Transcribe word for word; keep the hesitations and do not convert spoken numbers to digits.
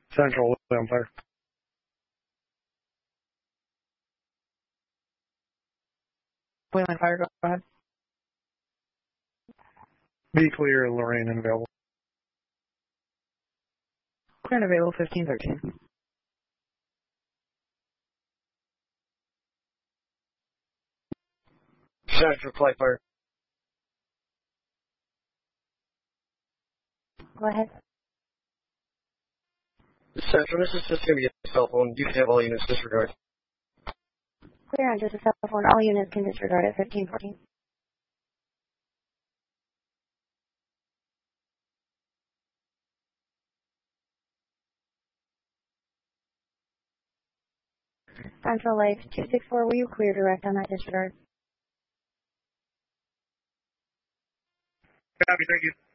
Central Empire. Wayland Fire, go ahead. Be clear, Lorraine and available. Clear and available, fifteen thirteen. Central Flight Fire. Go ahead. Central, this is just going to be a cell phone. You can have all units disregard. Clear on just a cell phone. All units can disregard at fifteen fourteen. Central Lake two six four, will you clear direct on that disregard? Copy, thank you.